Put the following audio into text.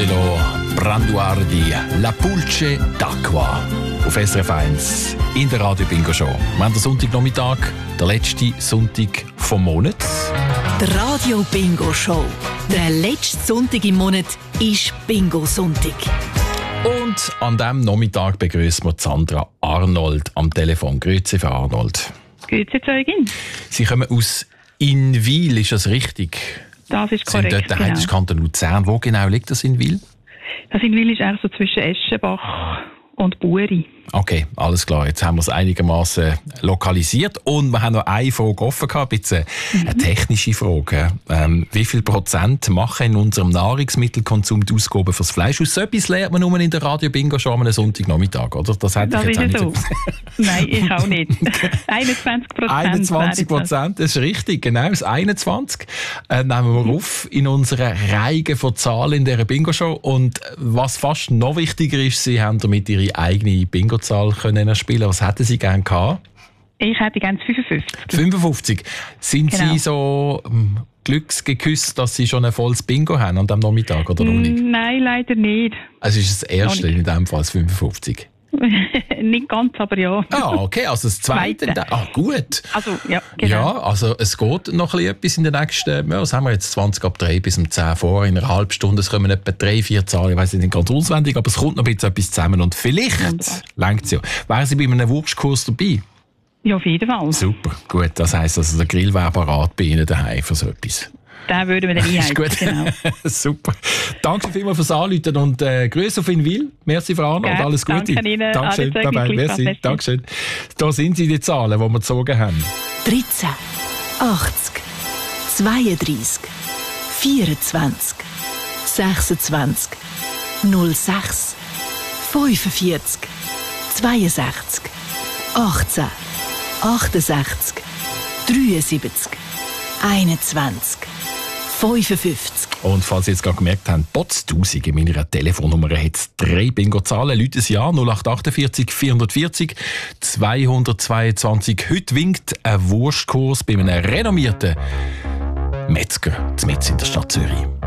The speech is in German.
Angelo Branduardi, La Pulce d'Acqua auf SRF 1 in der Radio Bingo Show. Wir haben den Sonntagnachmittag, der letzte Sonntag vom Monat. Die Radio Bingo Show. Der letzte Sonntag im Monat ist Bingo-Sonntag. Und an diesem Nachmittag begrüßen wir Sandra Arnold am Telefon. Grüezi, Frau Arnold. Grüezi, Zeugin. Sie kommen aus Inwil, ist das richtig? Das ist korrekt, Sie sind dort daheim, das ist Kanton Luzern. Wo genau liegt das Inwil? Das Inwil ist eigentlich so zwischen Eschenbach und Buri. Okay, alles klar. Jetzt haben wir es einigermaßen lokalisiert. Und wir haben noch eine Frage offen gehabt, bitte. Eine technische Frage. Wie viel Prozent machen in unserem Nahrungsmittelkonsum die Ausgaben fürs Fleisch aus? So etwas lernt man nur in der Radio Bingo schon am Sonntagnachmittag, oder? Das hätte ich jetzt auch nicht so. Nein, ich auch nicht. 21%. 21%, das ist richtig, genau. Das 21 nehmen wir auf in unserer Reihe von Zahlen in dieser Bingo-Show. Und was fast noch wichtiger ist, Sie haben damit Ihre eigene Bingo-Zahl können spielen. Was hätten Sie gerne gehabt? Ich hätte gerne 55. 55. Sind Genau. Sie so glücksgeküsst, dass Sie schon ein volles Bingo haben an diesem Nachmittag, oder noch nicht? Nein, leider nicht. Also ist das erste in diesem Fall das 55? Nicht ganz, aber ja. Ah, okay, also das zweite. Ah, gut. Also, ja, genau. Ja, also es geht noch etwas in den nächsten, was haben wir jetzt, 20 ab 3 bis um 10 vor, in einer halben Stunde, es kommen etwa 3-4 Zahlen, ich weiss nicht ganz auswendig, aber es kommt noch ein bisschen etwas zusammen und vielleicht reicht es ja. Wären Sie bei einem Wurstkurs dabei? Ja, auf jeden Fall. Super, gut, das heisst, also der Grill wäre parat bei Ihnen daheim für so etwas. Den würden wir dann einhalten, gut. genau. Super. Danke vielmals fürs Anrufen und Grüße auf Inwil. Merci, Frau Arnold, alles Gute. Danke Ihnen. Dankeschön, Alles bye-bye. Merci. Dankeschön. Da sind sie, die Zahlen, die wir gezogen haben. 13, 80, 32, 24, 26, 06, 45, 62, 18, 68, 73, 21, 55. Und falls Sie jetzt gerade gemerkt haben, Potztausend in meiner Telefonnummer hat es 3 Bingo-Zahlen. Leute das Jahr 0848 440 222. Heute winkt ein Wurstkurs bei einem renommierten Metzger in der Stadt Zürich.